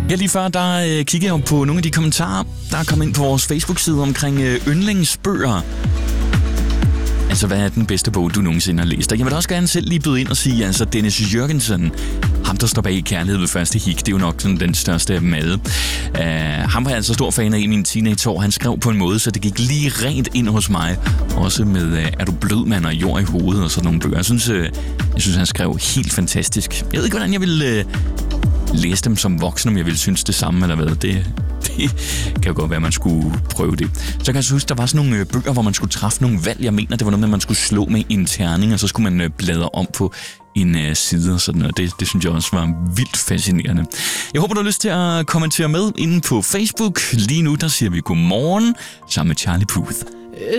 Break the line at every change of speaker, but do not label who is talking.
Ja, lige før, der kiggede jeg på nogle af de kommentarer, der er kommet ind på vores Facebook-side omkring yndlingsbøger. Altså, hvad er den bedste bog, du nogensinde har læst? Og jeg vil også gerne selv lige byde ind og sige, altså Dennis Jørgensen, ham der står bag Kærlighed ved første hik, det er jo nok sådan den største af dem alle. Ham var jeg altså stor fan af i mine teenageår. Han skrev på en måde, så det gik lige rent ind hos mig. Også med Er du blød, mand, og Jord i hovedet og sådan nogle bøger. Jeg synes han skrev helt fantastisk. Jeg ved ikke, hvordan jeg ville læse dem som voksen, om jeg ville synes det samme eller hvad. Det kan jo godt være, at man skulle prøve det. Så kan jeg så huske, der var sådan nogle bøger, hvor man skulle træffe nogle valg. Jeg mener, det var noget med, at man skulle slå med en terning, og så skulle man bladre om på en side og sådan noget. Det synes jeg også var vildt fascinerende. Jeg håber, du har lyst til at kommentere med inde på Facebook. Lige nu, der siger vi godmorgen sammen med Charlie Puth.